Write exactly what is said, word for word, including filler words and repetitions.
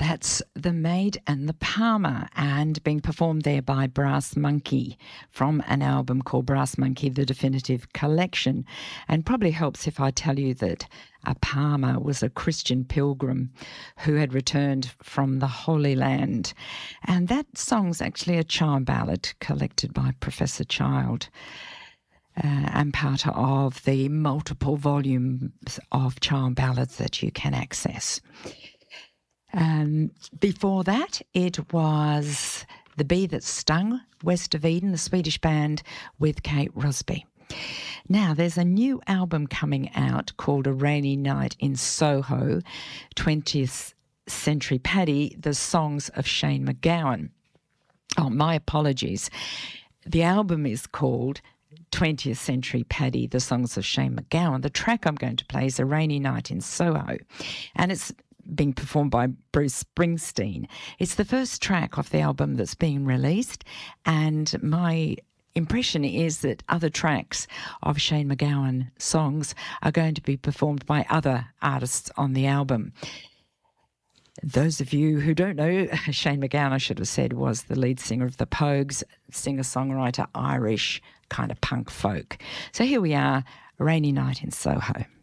That's The Maid and the Palmer, and being performed there by Brass Monkey from an album called Brass Monkey, The Definitive Collection. And probably helps if I tell you that a Palmer was a Christian pilgrim who had returned from the Holy Land. And that song's actually a child ballad collected by Professor Child. Uh, and part of the multiple volumes of child ballads that you can access. Um, before that, it was The Bee That Stung, West of Eden, the Swedish band with Kate Rosby. Now, there's a new album coming out called A Rainy Night in Soho, twentieth Century Paddy, The Songs of Shane MacGowan. Oh, my apologies. The album is called twentieth Century Paddy, The Songs of Shane MacGowan. The track I'm going to play is A Rainy Night in Soho, and it's being performed by Bruce Springsteen. It's the first track off the album that's being released, and my impression is that other tracks of Shane MacGowan songs are going to be performed by other artists on the album. Those of you who don't know, Shane MacGowan, I should have said, was the lead singer of the Pogues, singer-songwriter, Irish kind of punk folk. So here we are, A Rainy Night in Soho.